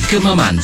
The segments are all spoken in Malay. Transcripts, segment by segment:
Kemaman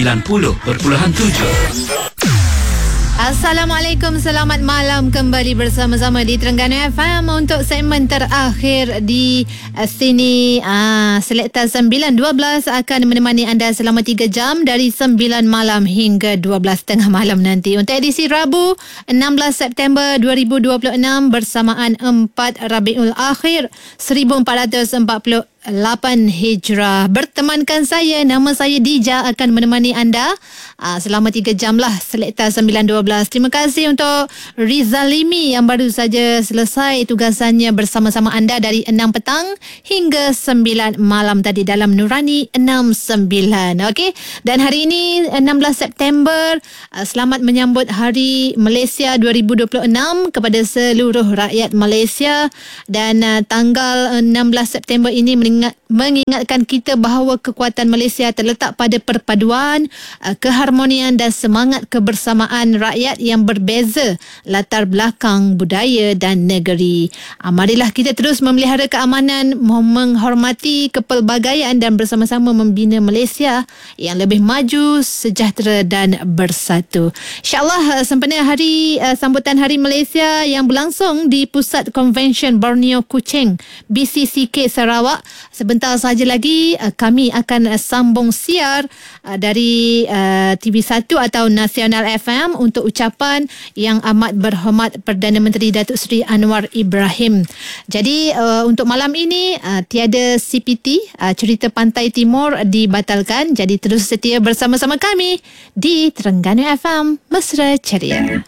90.7. Assalamualaikum, selamat malam kembali bersama-sama di Terengganu FM untuk segmen terakhir di sini. Selekta 9.12 akan menemani anda selama 3 jam dari 9 malam hingga 12.30 malam nanti. Untuk edisi Rabu 16 September 2026 bersamaan 4 Rabiul Akhir 1448 Hijrah. Bertemankan saya, nama saya Dija, akan menemani anda selama 3 jam lah Selekta 9.12. Terima kasih untuk Rizal Limi yang baru saja selesai tugasannya bersama-sama anda dari 6 petang hingga 9 malam tadi dalam Nurani 69. Okey, dan hari ini 16 September, selamat menyambut Hari Malaysia 2026 kepada seluruh rakyat Malaysia. Dan tanggal 16 September ini mengingatkan kita bahawa kekuatan Malaysia terletak pada perpaduan, keharmonian dan semangat kebersamaan rakyat yang berbeza latar belakang budaya dan negeri. Marilah kita terus memelihara keamanan, menghormati kepelbagaian dan bersama-sama membina Malaysia yang lebih maju, sejahtera dan bersatu. InsyaAllah sempena sambutan Hari Malaysia yang berlangsung di Pusat Konvensyen Borneo Kuching BCCK Sarawak. Sebentar sahaja lagi kami akan sambung siar dari TV1 atau Nasional FM untuk ucapan yang amat berhormat Perdana Menteri Datuk Seri Anwar Ibrahim. Jadi untuk malam ini tiada CPT, Cerita Pantai Timur dibatalkan. Jadi terus setia bersama-sama kami di Terengganu FM Mesra Ceria.